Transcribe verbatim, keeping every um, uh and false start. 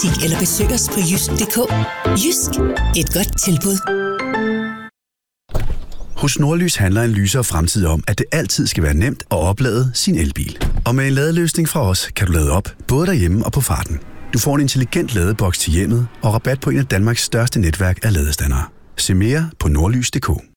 eller besøg os på jysk punktum d k. Jysk. Et godt tilbud. Hos Nordlys handler en lysere fremtid om, at det altid skal være nemt at oplade sin elbil. Og med en ladeløsning fra os, kan du lade op, både derhjemme og på farten. Du får en intelligent ladeboks til hjemmet og rabat på en af Danmarks største netværk af ladestandere. Se mere på nordlys punktum d k.